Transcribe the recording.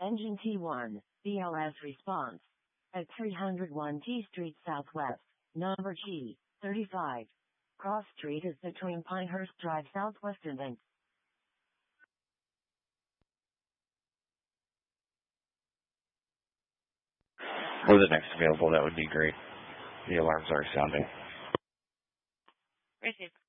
Engine T1, BLS response. At 301 T Street Southwest, number G35. Cross Street is between Pinehurst Drive Southwest and For the next available, that would be great. The alarms are sounding. Received.